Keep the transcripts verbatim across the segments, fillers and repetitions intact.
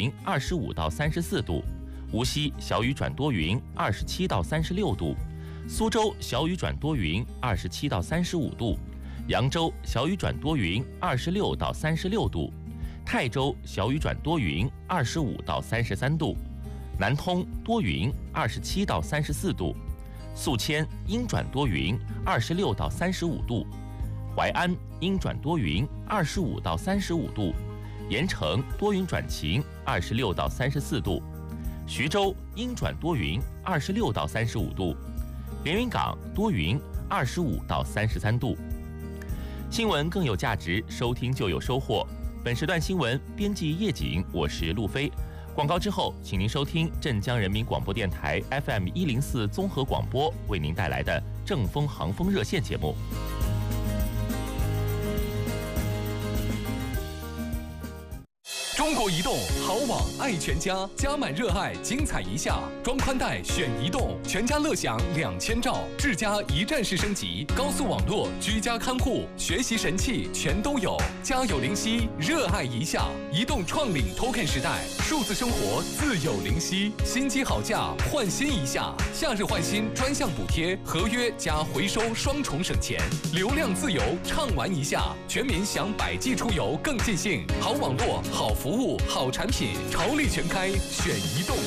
云，二十五到三十四度；无锡小雨转多云，二十七到三十六度；苏州小雨转多云，二十七到三十五度；扬州小雨转多云，二十六到三十六度；泰州小雨转多云，二十五到三十三度；南通多云，二十七到三十四度；宿迁阴转多云，二十六到三十五度；淮安阴转多云，二十五到三十五度；盐城多云转晴，二十六到三十四度；徐州阴转多云，二十六到三十五度；连云港多云，二十五到三十三度。新闻更有价值，收听就有收获。本时段新闻编辑叶景，我是路飞。广告之后，请您收听镇江人民广播电台 F M 一零四综合广播为您带来的正风航风热线节目。 中国移动好网爱全家，加满热爱精彩一下。装宽带选移动，全家乐享两千兆，智家一站式升级，高速网络，居家看护，学习神器全都有。家有灵犀，热爱一下。移动创领 Token 时代，数字生活自有灵犀。新机好价，换新一下。夏日换新专项补贴，合约加回收双重省钱，流量自由畅玩一下。全民享百 G 出游更尽兴，好网络，好服务。服务好产品，潮力全开，选移动。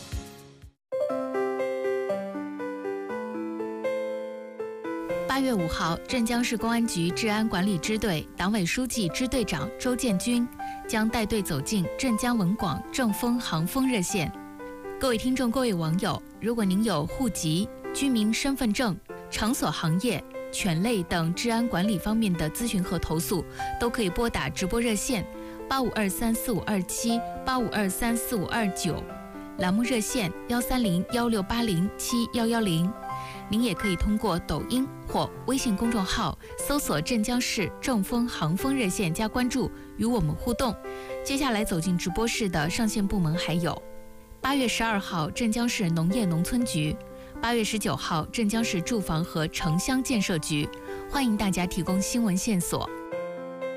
八月五号，镇江市公安局治安管理支队党委书记、支队长周建军将带队走进镇江文广正风航风热线。各位听众、各位网友，如果您有户籍、居民身份证、场所行业、犬类等治安管理方面的咨询和投诉，都可以拨打直播热线八五二三四五二七八五二三四五二九，栏目热线幺三零幺六八零七幺幺零。您也可以通过抖音或微信公众号搜索镇江市正风航风热线加关注，与我们互动。接下来走进直播室的上线部门还有：八月十二号镇江市农业农村局，八月十九号镇江市住房和城乡建设局。欢迎大家提供新闻线索。